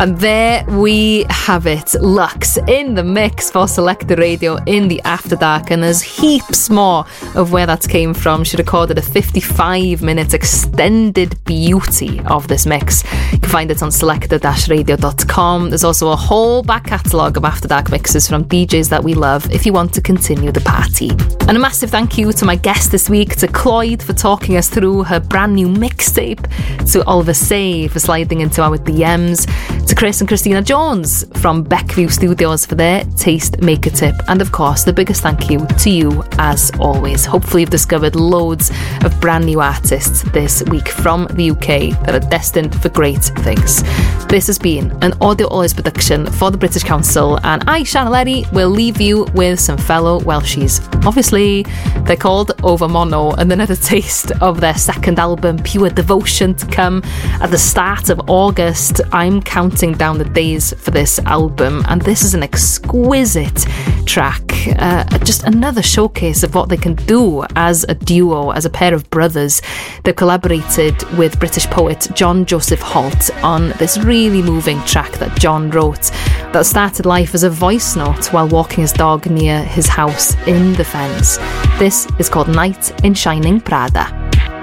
And there we have it. Lux in the mix for Selected Radio in the After Dark. And there's heaps more of where that came from. She recorded a 55-minute extended beauty of this mix. You can find it on selected-radio.com. There's also a whole back catalogue of After Dark mixes from DJs that we love if you want to continue the party. And a massive thank you to my guest this week, to Cloyd for talking us through her brand new mixtape, to Oliver Say for sliding into our DMs, to Chris and Christina Jones from Beckview Studios for their taste maker tip, and of course the biggest thank you to you as always. Hopefully you've discovered loads of brand new artists this week from the UK that are destined for great things. This has been an Audio Always production for the British Council, and I, Sianel Eddy, will leave you with some fellow Welshies. Obviously they're called Over Mono, and another taste of their second album Pure Devotion to come at the start of August. I'm counting down the days for this album, and this is an exquisite track, just another showcase of what they can do as a duo, as a pair of brothers. They've collaborated with British poet John Joseph Holt on this really moving track that John wrote that started life as a voice note while walking his dog near his house in the Fens. This is called Night in Shining Prada.